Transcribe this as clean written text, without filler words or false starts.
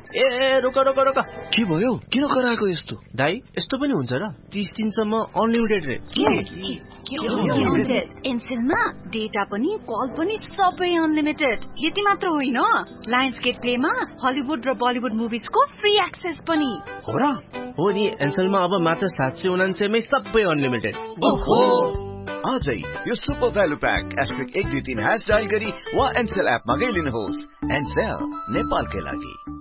ए रोक रोक रोक, के भयो? किन कराएको यस्तो? दाइ यस्तो पनि हुन्छ र? 30 दिनसम्म अनलिमिटेड रे। एनसेलमा डेटा पनि कल पनि सबै अनलिमिटेड। यति मात्र होइन, लायन्स गेट प्लेमा हलिउड र बलिउड मुभिजको फ्री एक्सेस पनि हो र? हो नि, एनसेलमा अब मात्र 799 मै सबै अनलिमिटेड। ओहो, आजै यो सुपर भ्यालु प्याक *123# डायल गरी वा एनसेल एपमा गइलिनुहोस्। एनसेल नेपालकै लागि।